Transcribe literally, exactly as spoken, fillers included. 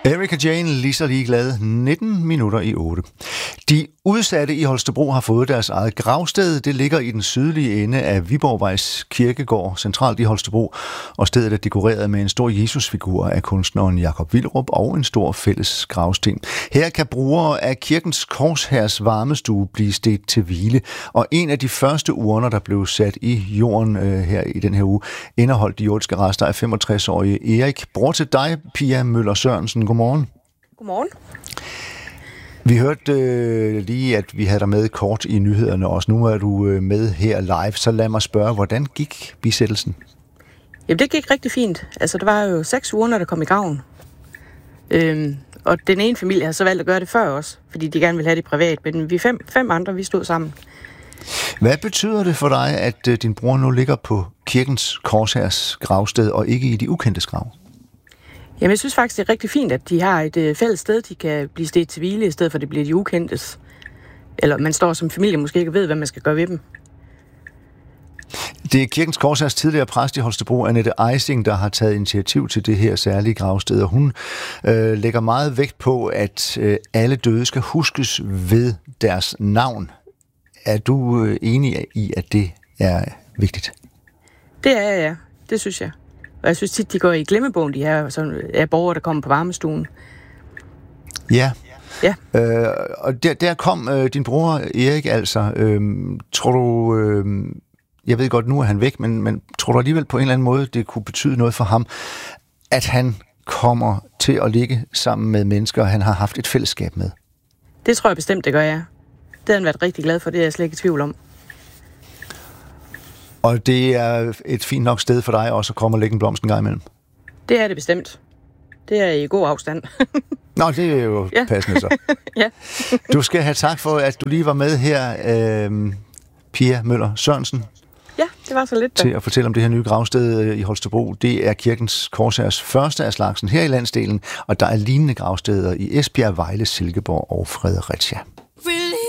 Erika Jane, lige så ligeglad, nitten minutter i otte. De udsatte i Holstebro har fået deres eget gravsted. Det ligger i den sydlige ende af Viborgvejs Kirkegård, centralt i Holstebro, og stedet er dekoreret med en stor Jesusfigur af kunstneren Jakob Wilderup og en stor fælles gravsten. Her kan brugere af Kirkens Korshærs varmestue blive stedt til hvile, og en af de første urner, der blev sat i jorden øh, her i den her uge, indeholdt de jordiske rester af femogtres-årige Erik. Bror til dig, Pia Møller Sørensen. Godmorgen. Godmorgen. Vi hørte øh, lige, at vi havde dig med kort i nyhederne også. Nu er du øh, med her live, så lad mig spørge, hvordan gik bisættelsen? Jamen, det gik rigtig fint. Altså, der var jo seks uger, når der kom i graven. Øhm, og den ene familie har så valgt at gøre det før også, fordi de gerne ville have det privat. Men vi fem, fem andre, vi stod sammen. Hvad betyder det for dig, at øh, din bror nu ligger på Kirkens Korshærs gravsted og ikke i de ukendtes grav? Jamen, jeg synes faktisk, det er rigtig fint, at de har et øh, fælles sted, de kan blive stedt til hvile, i stedet for at det bliver de ukendtes. Eller man står som familie måske ikke ved, hvad man skal gøre ved dem. Det er Kirkens Korshærs tidligere præst i Holstebro, Annette Eising, der har taget initiativ til det her særlige gravsted, og hun øh, lægger meget vægt på, at øh, alle døde skal huskes ved deres navn. Er du øh, enig i, at det er vigtigt? Det er jeg, ja. Det synes jeg. Og jeg synes tit, de går i glemmebogen, de her sådan, er borgere, der kommer på varmestuen. Ja. Ja. Øh, og der, der kom øh, din bror Erik altså. Øh, tror du... Øh, jeg ved godt, nu er han væk, men, men tror du alligevel på en eller anden måde, det kunne betyde noget for ham, at han kommer til at ligge sammen med mennesker, han har haft et fællesskab med? Det tror jeg bestemt, det gør jeg. Det har han været rigtig glad for, det er jeg slet ikke i tvivl om. Og det er et fint nok sted for dig også at komme og lægge en blomst en gang imellem? Det er det bestemt. Det er i god afstand. Nå, det er jo ja. Passende så. Ja. Du skal have tak for, at du lige var med her, øh, Pia Møller Sørensen. Ja, det var så lidt da. Til at fortælle om det her nye gravsted i Holstebro. Det er Kirkens Korshærs første af slagsen her i landsdelen, og der er lignende gravsteder i Esbjerg, Vejle, Silkeborg og Fredericia.